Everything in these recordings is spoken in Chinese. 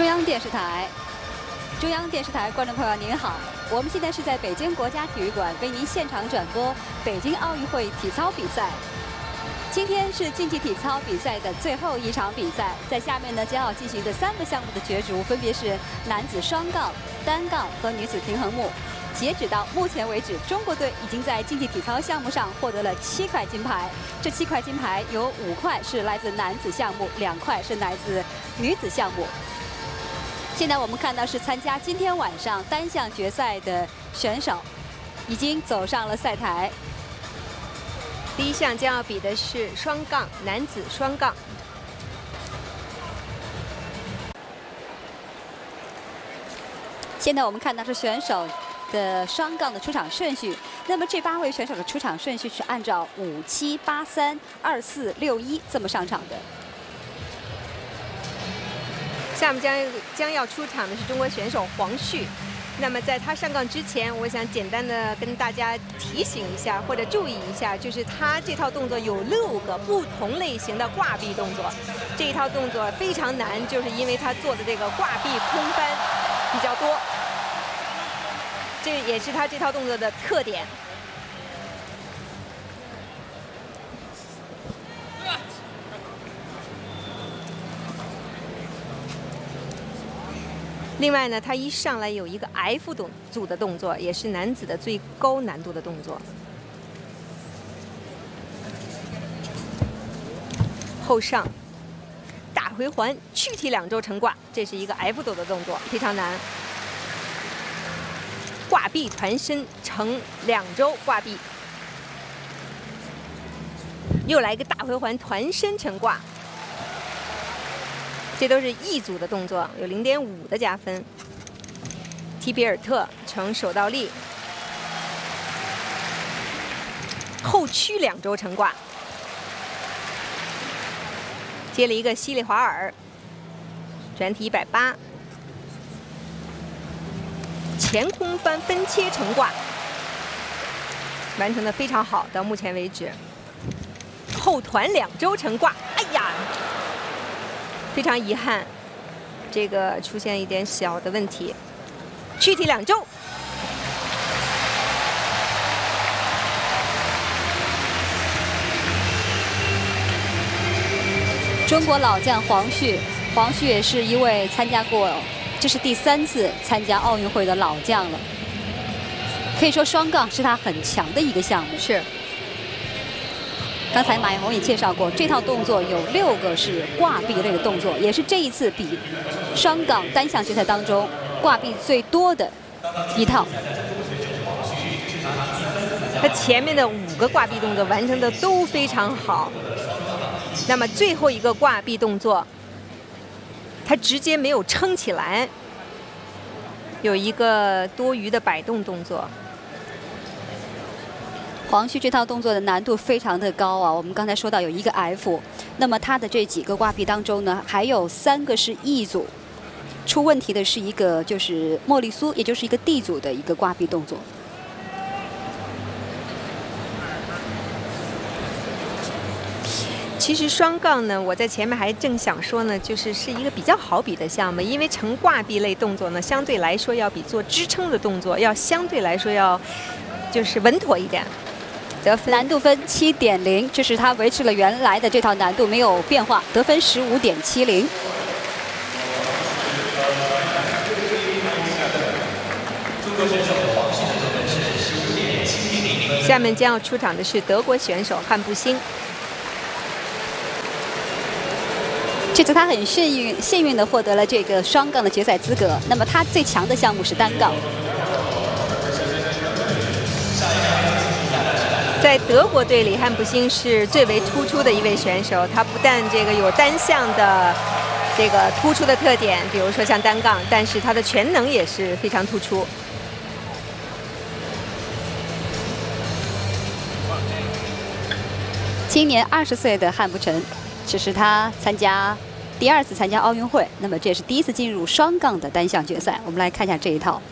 中央电视台，观众朋友您好，我们现在是在北京国家体育馆为您现场转播北京奥运会体操比赛。今天是竞技体操比赛的最后一场比赛，在下面呢将要进行的3个项目的角逐，分别是男子双杠、单杠和女子平衡木。截止到目前为止，中国队已经在竞技体操项目上获得了7块金牌。这7块金牌有5块是来自男子项目，2块是来自女子项目。现在我们看到是参加今天晚上单项决赛的选手已经走上了赛台。 第一项将要比的是双杠，男子双杠。 现在我们看到是选手的双杠的出场顺序。那么这8位选手的出场顺序是按照5、7、8、3、2、4、6、1这么上场的。 下面将要出场的是中国选手黄旭。那么在他上杠之前，我想简单的跟大家提醒一下或者注意一下，就是他这套动作有6个不同类型的挂臂动作。这一套动作非常难，就是因为他做的这个挂臂空翻比较多，这也是他这套动作的特点。另外呢，他一上来有一个 F 组的动作，也是男子的最高难度的动作。后上大回环躯体2周成挂，这是一个 F 组的动作，非常难。挂臂团身成2周挂臂，又来一个大回环团身成挂。这都是E组的动作，有0.5的加分。提比尔特成手倒立，后屈2周成挂。接了一个西里华尔，转体180，前空翻分切成挂，完成的非常好，到目前为止。后团2周成挂，哎呀！非常遗憾，这个出现一点小的问题。躯体2周， 中国老将黄旭也是一位参加过，这是第3次参加奥运会的老将了。可以说双杠是他很强的一个项目。 是。 刚才马艳红也介绍过，这套动作有6个是挂臂类的动作，也是这一次比双杠单项决赛当中挂臂最多的一套。 他前面的5个挂臂动作完成的都非常好，那么最后一个挂臂动作，他直接没有撑起来，有一个多余的摆动动作。 黄旭这套动作的难度非常的高啊！我们刚才说到有一个 F， 那么他的这几个挂臂当中呢，还有3个是 E 组，出问题的是一个就是莫里苏，也就是一个 D 组的一个挂臂动作。 其实双杠呢，我在前面还正想说呢，是一个比较好比的项目，因为成挂臂类动作呢，相对来说要比做支撑的动作要相对来说要就是稳妥一点。得分难度分7.0，这是他维持了原来的这套难度没有变化，得分15.70。 下面将要出场的是德国选手汉布辛。 这次他很幸运的获得了这个双杠的决赛资格。那么他最强的项目是单杠。 在德国队里，汉布辛是最为突出的一位选手。他不但这个有单项的这个突出的特点，比如说像单杠，但是他的全能也是非常突出。 今年20岁的汉布辰，这是他第2次参加奥运会，那么这也是第1次进入双杠的单项决赛。我们来看一下这一套。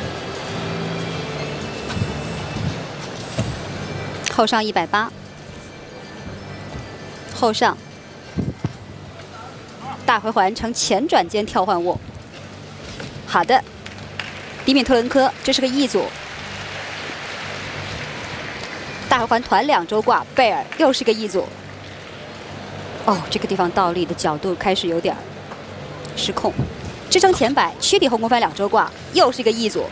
后上180， 后上，大回环呈前转肩跳换握。好的，迪米特伦科，这是个 E 组。大回环团2周挂，贝尔又是个 E 组。哦，这个地方倒立的角度开始有点失控。支撑前摆，躯体后空翻2周挂，又是一个 E 组。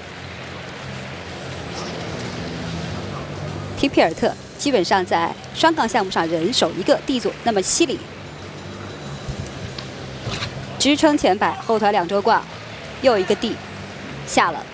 提皮尔特基本上在双杠项目上人手一个 D 组。那么西里支撑前摆，后团2周挂，又一个 D 下了。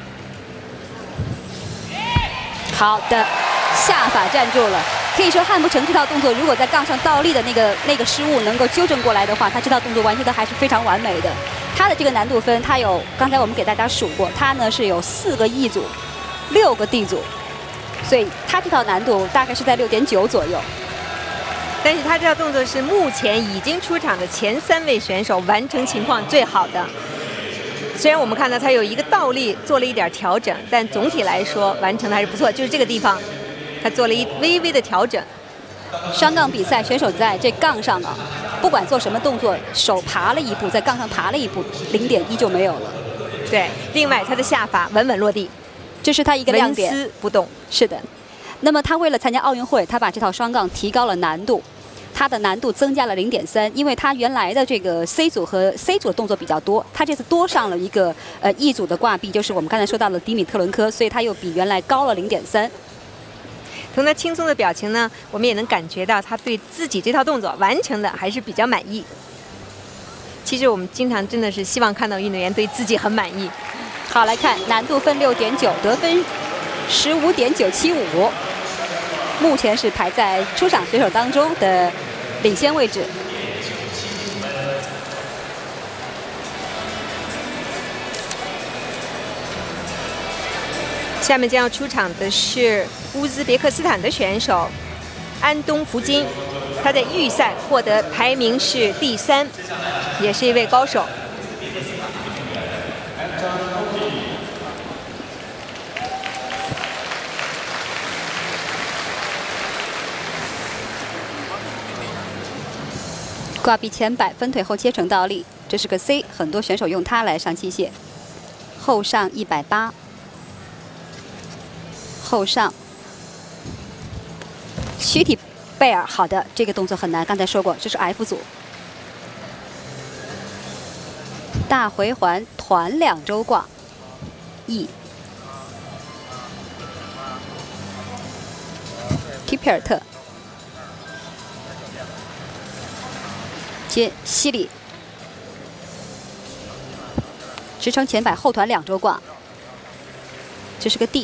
好的，下法站住了。可以说汉不成这套动作，如果在杠上倒立的那个失误能够纠正过来的话，他这套动作完成的还是非常完美的。他的这个难度分，他有刚才我们给大家数过，他呢是有4个 E 组，6个 D 组，所以他这套难度大概是在6.9左右。 但是他这套动作是目前已经出场的前3位选手完成情况最好的。虽然我们看到他有一个倒立做了一点调整，但总体来说完成的还是不错。就是这个地方，他做了一微微的调整。 双杠比赛选手在这杠上啊，不管做什么动作，手爬了一步，在杠上爬了一步，0.1就没有了。 对，另外他的下法稳稳落地， 这是他一个亮点。 纹丝不动。 是的。那么他为了参加奥运会，他把这套双杠提高了难度，他的难度增加了0.3，因为他原来的这个 C 组和 C 组的动作比较多，他这次多上了一个E 组的挂臂，就是我们刚才说到的迪米特伦科，所以他又比原来高了0.3。 从他轻松的表情呢，我们也能感觉到他对自己这套动作完成的还是比较满意。其实我们经常真的是希望看到运动员对自己很满意。 好，来看难度分6.9，得分15.975，目前是排在出场选手当中的领先位置。 下面将要出场的是乌兹别克斯坦的选手安东福金，他在预赛获得排名是第3，也是一位高手。 挂臂前摆，分腿后切成倒立，这是个 C， 很多选手用它来上器械。后上180，后上躯体贝尔，好的，这个动作很难，刚才说过，这是 F 组。大回环团2周挂 ，E。提皮尔特。接西里，支撑前摆，后团2周挂，这是个 D。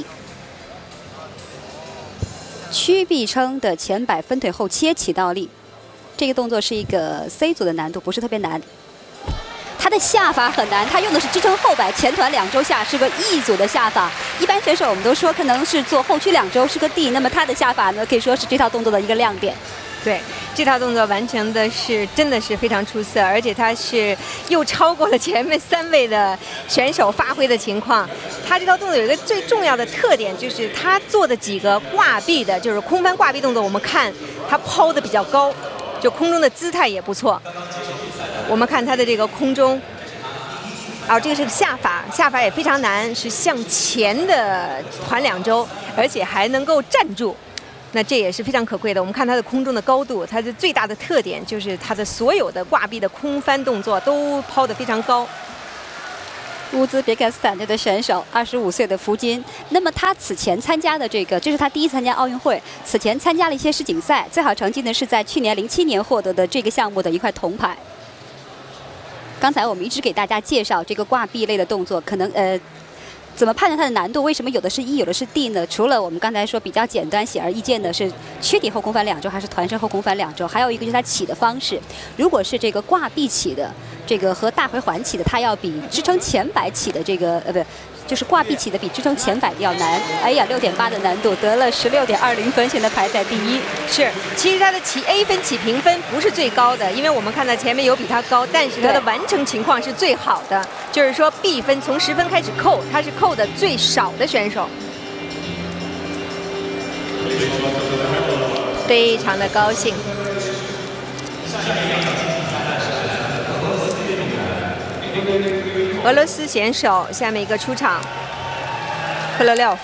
屈臂撑的前摆，分腿后切起倒立，这个动作是一个 C 组的难度，不是特别难。他的下法很难，他用的是支撑后摆，前团2周下，是个 E 组的下法。一般选手我们都说可能是做后屈2周是个 D， 那么他的下法呢，可以说是这套动作的一个亮点。 对，这套动作完成的是真的是非常出色，而且他是又超过了前面3位的选手发挥的情况。他这套动作有一个最重要的特点，就是他做的几个挂臂的，就是空翻挂臂动作，我们看他抛的比较高，就空中的姿态也不错。我们看他的这个空中，这个是下法，下法也非常难，是向前的团2周，而且还能够站住。那这也是非常可贵的。我们看它的空中的高度，它的最大的特点就是它的所有的挂臂的空翻动作都抛得非常高。 乌兹别克斯坦队的选手，25岁的福金。那么他此前参加的这是他第一次参加奥运会，此前参加了一些世锦赛，最好成绩呢是在去年07年获得的这个项目的一块铜牌。刚才我们一直给大家介绍这个挂臂类的动作，可能怎么判断它的难度？为什么有的是 E， 有的是 D 呢？除了我们刚才说比较简单、显而易见的是躯体后空翻2周还是团身后空翻2周，还有一个就是它起的方式。如果是这个挂臂起的，这个和大回环起的，它要比支撑前摆起的这个就是挂臂起的比支撑前摆要难。哎呀，6.8的难度，得了16.20分，现在排在第1。 是，其实它的起 A 分起评分不是最高的，因为我们看到前面有比它高，但是它的完成情况是最好的。就是说 B 分从10分开始扣，它是扣的最少的选手。非常的高兴。 俄罗斯选手下面一个出场，克勒廖夫。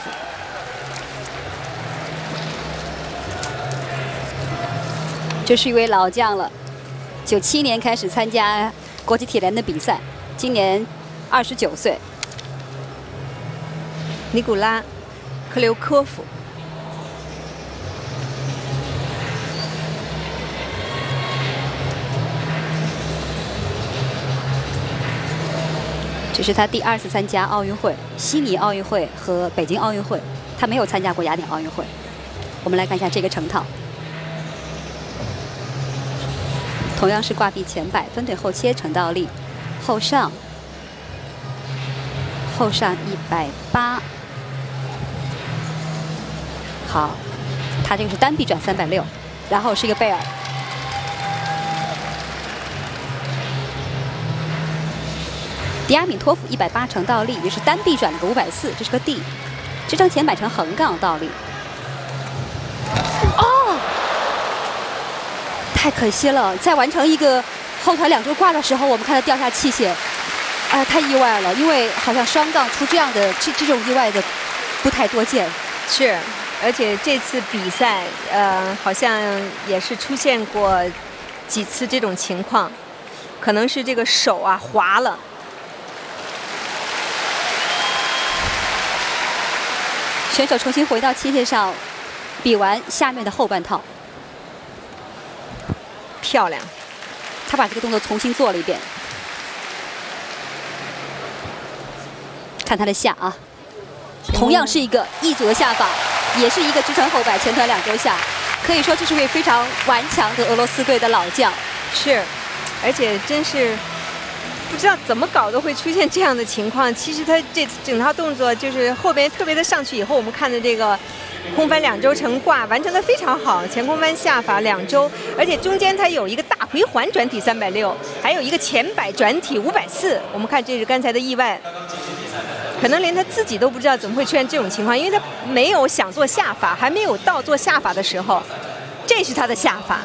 这是一位老将了，97年开始参加国际铁联的比赛，今年29岁。 尼古拉·克留科夫。 这是他第2次参加奥运会，悉尼奥运会和北京奥运会，他没有参加过雅典奥运会。我们来看一下这个成套，同样是挂臂前摆，分腿后切成倒立，后上180。好，他这个是单臂转360，然后是一个贝尔。迪亚米托夫180成倒立，也是单臂转了个540，这是个 D， 支撑前摆成横杠倒立。哦，太可惜了，在完成一个后腿2周挂的时候，我们看他掉下器械，太意外了，因为好像双杠出这样的这种意外的不太多见。 是，而且这次比赛，好像也是出现过几次这种情况，可能是这个手啊滑了。 选手重新回到器械上，比完下面的后半套， 漂亮。 他把这个动作重新做了一遍，看他的下啊，同样是一个一组的下法，也是一个支撑后摆前腿2周下，可以说这是位非常顽强的俄罗斯队的老将。 是，而且真是不知道怎么搞都会出现这样的情况。其实他这整套动作就是后边特别的上去以后，我们看的这个空翻2周成挂完成的非常好，前空翻下法2周，而且中间他有一个大回环转体360，还有一个前摆转体540。我们看这是刚才的意外，可能连他自己都不知道怎么会出现这种情况，因为他没有想做下法，还没有到做下法的时候，这是他的下法。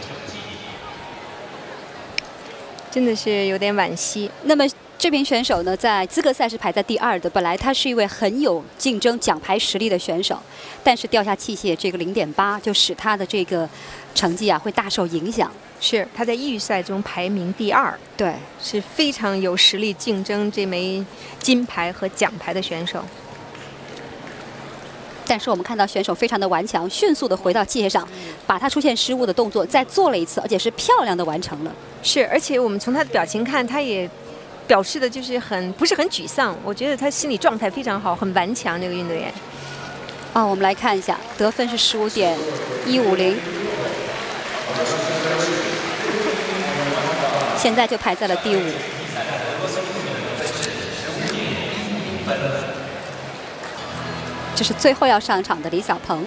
真的是有点惋惜。 那么这名选手呢，在资格赛是排在第2的。本来他是一位很有竞争奖牌实力的选手，但是掉下器械这个0.8，就使他的这个成绩啊会大受影响。 是他在预赛中排名第2， 对， 是非常有实力竞争这枚金牌和奖牌的选手。 但是我们看到选手非常的顽强，迅速的回到器械上，把他出现失误的动作再做了一次，而且是漂亮的完成了。 是，而且我们从他的表情看，他也表示的就是不是很沮丧。我觉得他心理状态非常好，很顽强这个运动员。 我们来看一下得分是15.150，现在就排在了第5。这是最后要上场的李小鹏，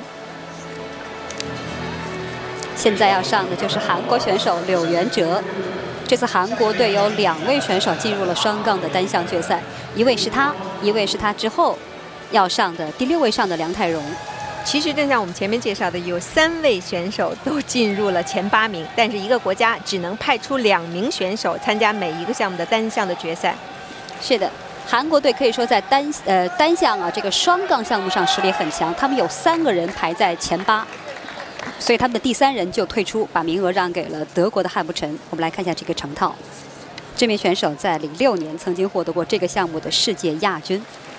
现在要上的就是韩国选手柳元哲。这次韩国队有2位选手进入了双杠的单项决赛，一位是他，一位是他之后要上的第6位上的梁泰荣。 其实正像我们前面介绍的，有3位选手都进入了前8名，但是一个国家只能派出2名选手参加每一个项目的单项的决赛。 是的。韩国队可以说在单项啊这个双杠项目上实力很强，他们有3个人排在前8，所以他们的第3人就退出，把名额让给了德国的汉布臣。我们来看一下这个成套，这名选手在06年曾经获得过这个项目的世界亚军。